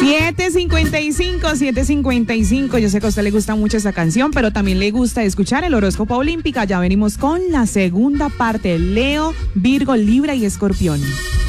7:55. Yo sé que a usted le gusta mucho esta canción, pero también le gusta escuchar el horóscopo olímpica. Ya venimos con la segunda parte. Leo, Virgo, Libra y Escorpión.